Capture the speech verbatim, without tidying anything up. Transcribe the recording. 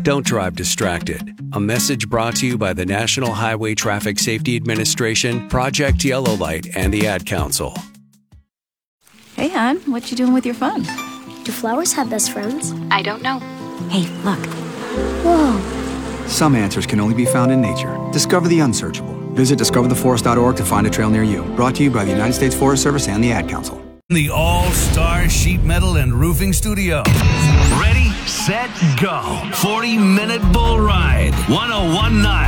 Don't drive distracted. A message brought to you by the National Highway Traffic Safety Administration, Project Yellow Light, and the Ad Council. Hey, hon, what you doing with your phone? Do flowers have best friends? I don't know. Hey, look. Whoa. Some answers can only be found in nature. Discover the unsearchable. Visit discover the forest dot org to find a trail near you. Brought to you by the United States Forest Service and the Ad Council. The All-Star Sheet Metal and Roofing Studio. Ready, set, go. forty-minute bull ride. one oh one point nine